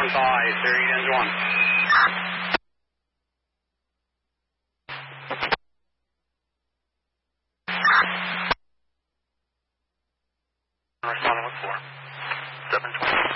Arkansas, Siri, engine 1. Responding with 4. 720.